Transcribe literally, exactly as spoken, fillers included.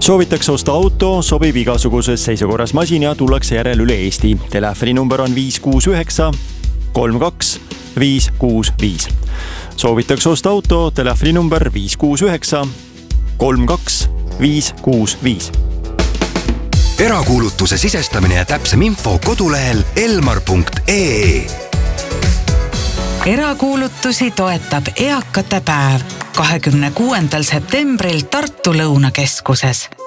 Soovitakse osta auto, sobib igasuguses seisukorras masin ja tullakse järel üle Eesti. Telefoninumber on viis kuus üheksa kolm kaks viis kuus viis. Soovitakse osta auto, telefoninumber viis kuus üheksa kolm kaks viis kuus viis. Erakuulutuse sisestamine ja täpsem info kodulehel elmar punkt ee. Erakuulutusi toetab Eakate päev kahekümne kuuendal septembril Tartu Lõunakeskuses.